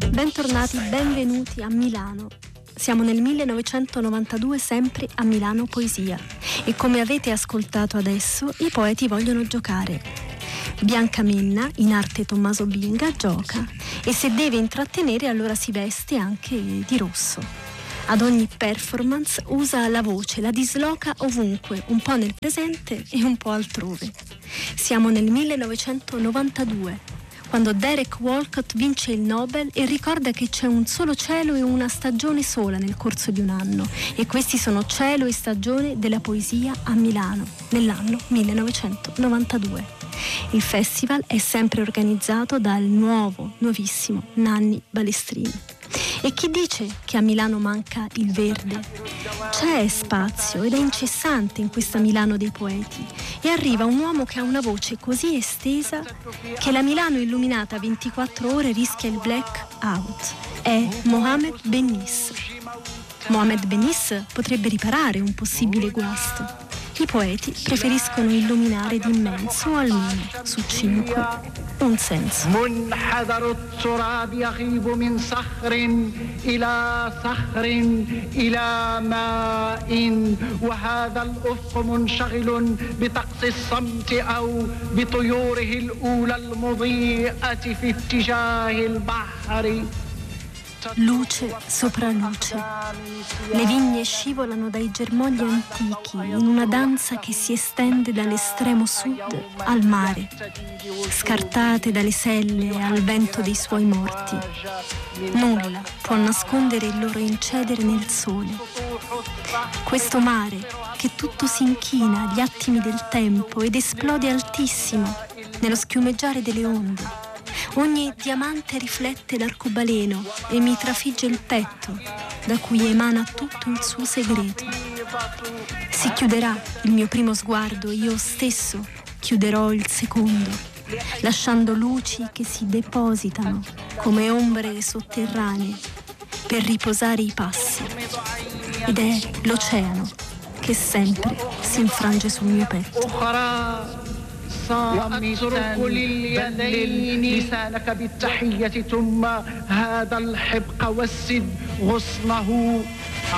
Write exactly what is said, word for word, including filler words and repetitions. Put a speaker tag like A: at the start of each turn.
A: Bentornati, benvenuti a Milano. Siamo nel millenovecentonovantadue, sempre a Milano Poesia. E come avete ascoltato adesso, i poeti vogliono giocare. Bianca Menna, in arte Tommaso Binga, gioca e se deve intrattenere allora si veste anche di rosso. Ad ogni performance usa la voce, la disloca ovunque, un po' nel presente e un po' altrove. Siamo nel millenovecentonovantadue, quando Derek Walcott vince il Nobel e ricorda che c'è un solo cielo e una stagione sola nel corso di un anno, e questi sono cielo e stagione della poesia a Milano, nell'anno millenovecentonovantadue. Il festival è sempre organizzato dal nuovo, nuovissimo Nanni Balestrini. E chi dice che a Milano manca il verde? C'è spazio ed è incessante in questa Milano dei poeti, e arriva un uomo che ha una voce così estesa che la Milano illuminata ventiquattro ore rischia il black out. È Mohamed Bennis. Mohamed Bennis potrebbe riparare un possibile guasto. I poeti preferiscono illuminare d'immenso, almeno su cinque, un senso.
B: منحدر التراب يغيب من صخر إلى صخر إلى ماء وهذا الأفق منشغل بطقس الصمت أو بطيوره الأولى المضيئة في اتجاه البحر.
A: Luce sopra luce. Le vigne scivolano dai germogli antichi in una danza che si estende dall'estremo sud al mare, scartate dalle selle al vento dei suoi morti. Nulla può nascondere il loro incedere nel sole. Questo mare che tutto si inchina agli attimi del tempo ed esplode altissimo nello schiumeggiare delle onde. Ogni diamante riflette l'arcobaleno e mi trafigge il petto, da cui emana tutto il suo segreto. Si chiuderà il mio primo sguardo, io stesso chiuderò il secondo, lasciando luci che si depositano come ombre sotterranee per riposare i passi. Ed è l'oceano che sempre si infrange sul mio petto.
B: وأترك لليدين لسانك بالتحية ثم هذا الحبق والسد غصنه